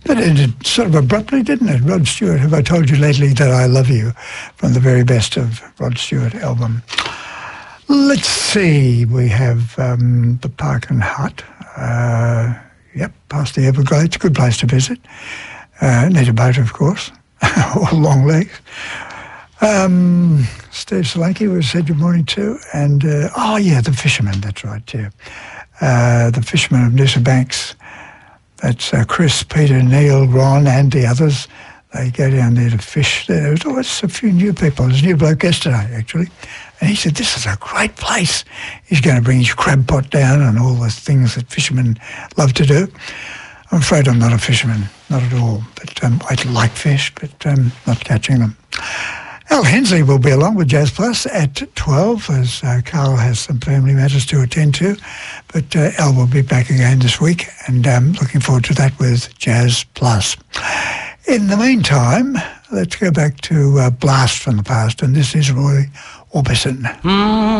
That ended sort of abruptly, didn't it? Rod Stewart, Have I Told You Lately That I Love You, from the very best of Rod Stewart album. Let's see, we have the Park and Hut. Past the Everglades, good place to visit. Need a boat, of course, or long legs. Steve Solanke, we said good morning to. And, The Fisherman, that's right, yeah. The Fisherman of Noosa Banks. That's Chris, Peter, Neil, Ron, and the others. They go down there to fish. There's always a few new people. There's a new bloke yesterday, actually. And he said, this is a great place. He's going to bring his crab pot down and all the things that fishermen love to do. I'm afraid I'm not a fisherman, not at all. But I like fish, but not catching them. Al Hensley will be along with Jazz Plus at 12, as Carl has some family matters to attend to. But Al will be back again this week, and looking forward to that with Jazz Plus. In the meantime, let's go back to Blast from the Past, and this is Roy Orbison.